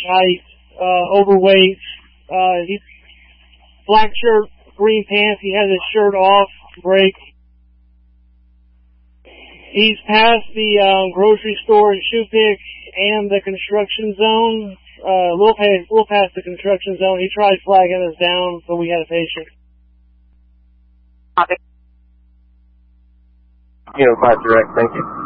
height, overweight. He's black shirt, green pants. He has his shirt off, break. He's past the grocery store and shoe pick and the construction zone. A little past the construction zone. He tried flagging us down, but we had a patient. Unit 5 direct, thank you.